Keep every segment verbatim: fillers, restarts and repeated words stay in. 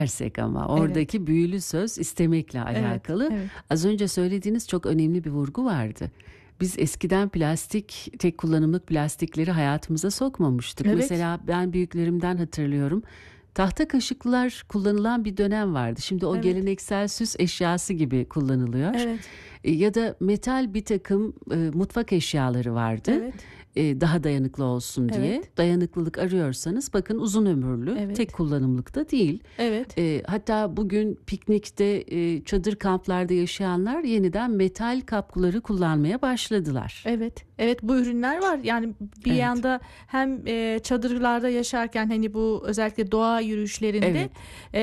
Dersek ama oradaki Evet. büyülü söz istemekle Evet, alakalı. evet. Az önce söylediğiniz çok önemli bir vurgu vardı. Biz eskiden plastik, tek kullanımlık plastikleri hayatımıza sokmamıştık. Evet. Mesela ben büyüklerimden hatırlıyorum. Tahta kaşıklar kullanılan bir dönem vardı. Şimdi o Evet. geleneksel süs eşyası gibi kullanılıyor. Evet. E, Ya da metal bir takım e, mutfak eşyaları vardı. Evet. E, daha dayanıklı olsun diye. Evet. Dayanıklılık arıyorsanız bakın uzun ömürlü, Evet. tek kullanımlıkta değil. Evet. E, hatta bugün piknikte, e, çadır kamplarda yaşayanlar yeniden metal kapları kullanmaya başladılar. Evet, evet bu ürünler var. Yani bir Evet. yanda hem e, çadırlarda yaşarken hani bu özellikle doğa yürüyüşlerinde Evet.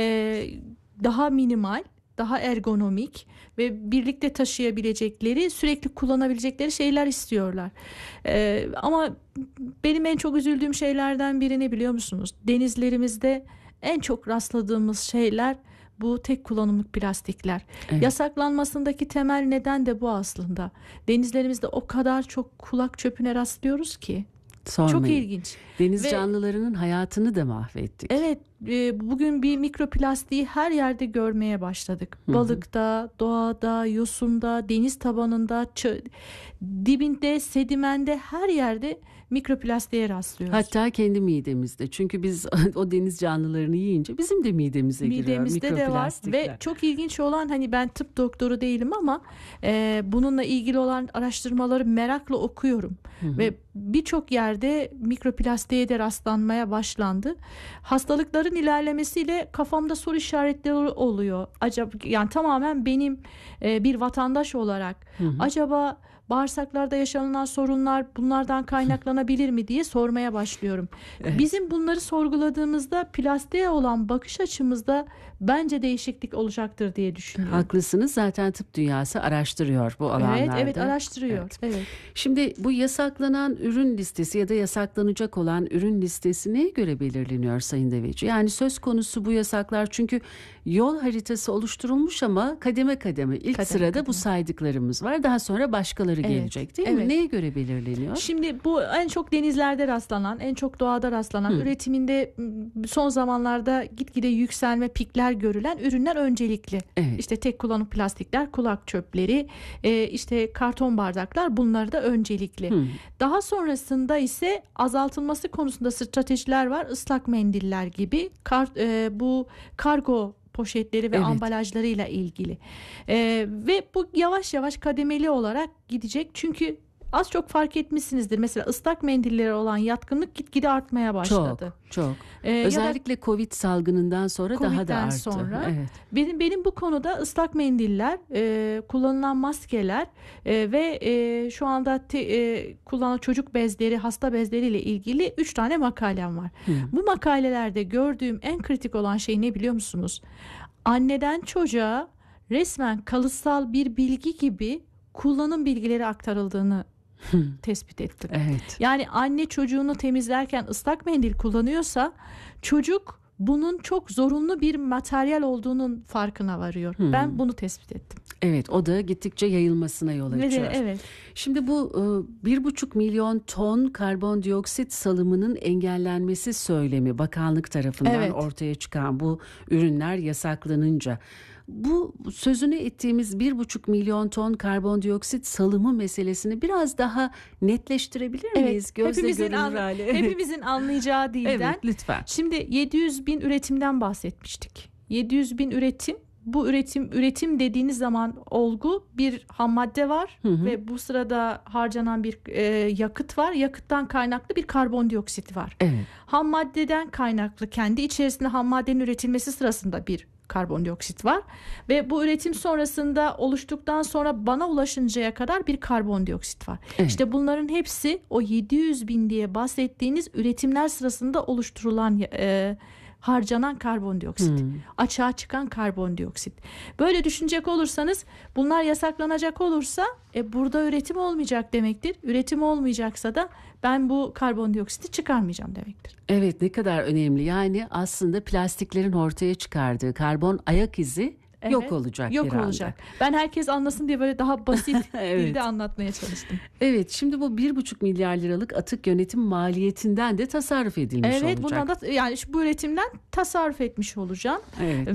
e, daha minimal, daha ergonomik ve birlikte taşıyabilecekleri, sürekli kullanabilecekleri şeyler istiyorlar. E, ama benim en çok üzüldüğüm şeylerden biri ne biliyor musunuz? Denizlerimizde en çok rastladığımız şeyler bu tek kullanımlık plastikler. Evet. Yasaklanmasındaki temel neden de bu aslında. Denizlerimizde o kadar çok kulak çöpüne rastlıyoruz ki. Sormayın. Çok ilginç. Deniz Ve canlılarının hayatını da mahvettik. evet, e, bugün bir mikroplastiği her yerde görmeye başladık. Hı hı. Balıkta, doğada, yosunda, deniz tabanında, çö- dibinde, sedimende her yerde mikroplastiğe rastlıyoruz. Hatta kendi midemizde. Çünkü biz o deniz canlılarını yiyince bizim de midemize giriyor Midemizde de var mikroplastikler. ve çok ilginç olan, hani ben tıp doktoru değilim ama e, bununla ilgili olan araştırmaları merakla okuyorum. Hı hı. Ve birçok yerde mikroplastiğe de rastlanmaya başlandı. Hastalıkların ilerlemesiyle kafamda soru işaretleri oluyor. Acaba yani tamamen benim e, bir vatandaş olarak Hı hı. acaba bağırsaklarda yaşanılan sorunlar bunlardan kaynaklanabilir mi diye sormaya başlıyorum. Evet. Bizim bunları sorguladığımızda plastiğe olan bakış açımızda bence değişiklik olacaktır diye düşünüyorum. Haklısınız, zaten tıp dünyası araştırıyor bu alanlarda. Evet, evet araştırıyor. Evet. Evet. Şimdi bu yasaklanan ürün listesi ya da yasaklanacak olan ürün listesi neye göre belirleniyor Sayın Deveci? Yani söz konusu bu yasaklar, çünkü yol haritası oluşturulmuş ama kademe kademe. İlk Kademe sırada kademe. bu saydıklarımız var. Daha sonra başkaları Evet, gelecek değil mi? evet. Neye göre belirleniyor? Şimdi bu en çok denizlerde rastlanan, en çok doğada rastlanan, Hı. üretiminde m, son zamanlarda gitgide yükselme, pikler görülen ürünler öncelikli. Evet. İşte tek kullanımlık plastikler, kulak çöpleri, e, işte karton bardaklar, bunlar da öncelikli. Hı. Daha sonrasında ise azaltılması konusunda stratejiler var. Islak mendiller gibi, kar, e, bu kargo poşetleri ve Evet. ambalajlarıyla ilgili. Ee, ve bu yavaş yavaş kademeli olarak gidecek. Çünkü az çok fark etmişsinizdir. Mesela ıslak mendillere olan yatkınlık gitgide artmaya başladı. Çok, çok. Ee, ya da Özellikle Covid salgınından sonra daha da Covid'den arttı. sonra Evet. benim benim bu konuda ıslak mendiller, e, kullanılan maskeler e, ve e, şu anda te, e, kullanılan çocuk bezleri, hasta bezleriyle ilgili üç tane makalem var. Hı. Bu makalelerde gördüğüm en kritik olan şey ne biliyor musunuz? Anneden çocuğa resmen kalıtsal bir bilgi gibi kullanım bilgileri aktarıldığını tespit ettim. Evet. Yani anne çocuğunu temizlerken ıslak mendil kullanıyorsa çocuk bunun çok zorunlu bir materyal olduğunun farkına varıyor. Hmm. Ben bunu tespit ettim. Evet, o da gittikçe yayılmasına yol Evet, açıyor. evet. Şimdi bu e, bir buçuk milyon ton karbondioksit salımının engellenmesi söylemi bakanlık tarafından Evet. ortaya çıkan bu ürünler yasaklanınca, bu sözünü ettiğimiz bir buçuk milyon ton karbondioksit salımı meselesini biraz daha netleştirebilir miyiz? Evet. Gözle Hepimizin, görülür an- hali. hepimizin anlayacağı dilden. Evet, lütfen. Şimdi yedi yüz bin üretimden bahsetmiştik. yedi yüz bin üretim. Bu üretim üretim dediğiniz zaman olgu, bir ham madde var Hı hı. ve bu sırada harcanan bir e, yakıt var. Yakıttan kaynaklı bir karbondioksit var. Evet. Ham maddeden kaynaklı, kendi içerisinde ham maddenin üretilmesi sırasında bir karbondioksit var ve bu üretim sonrasında oluştuktan sonra bana ulaşıncaya kadar bir karbondioksit var. Evet. İşte bunların hepsi o yedi yüz bin diye bahsettiğiniz üretimler sırasında oluşturulan e, harcanan karbondioksit. Hmm. Açığa çıkan karbondioksit. Böyle düşünecek olursanız, bunlar yasaklanacak olursa e, burada üretim olmayacak demektir. Üretim olmayacaksa da ben bu karbondioksiti çıkarmayacağım demektir. Evet, ne kadar önemli. Yani aslında plastiklerin ortaya çıkardığı karbon ayak izi Evet, yok olacak yok bir anda. olacak. Ben herkes anlasın diye böyle daha basit Evet. dilde anlatmaya çalıştım. Evet, şimdi bu bir buçuk milyar liralık atık yönetim maliyetinden de tasarruf edilmiş Evet, olacak. bundan da yani şu, bu üretimden tasarruf etmiş olacağım. Evet.